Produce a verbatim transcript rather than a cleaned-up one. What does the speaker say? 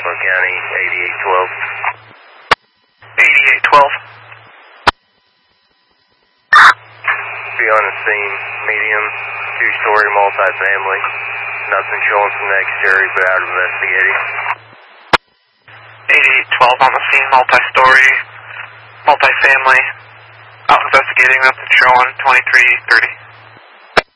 Franklin County, eighty-eight twelve. eighty-eight twelve. Be on the scene, medium, two-story multifamily. Nothing showing from the exterior, but out investigating. eighty-eight twelve on the scene, multi-story, multifamily. Out investigating, nothing showing, twenty-three thirty.